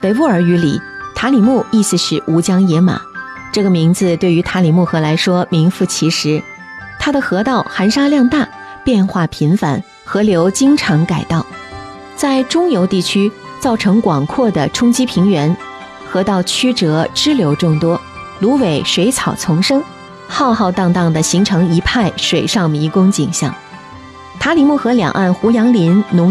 维吾尔语里，塔里木意思是吴江野马。这个名字对于塔里木河来说名副其实，它的河道含沙量大，变化频繁，河流经常改道，在中游地区造成广阔的冲积平原，河道曲折，支流众多，芦苇水草丛生，浩浩荡荡地形成一派水上迷宫景象。塔里木河两岸胡杨林、农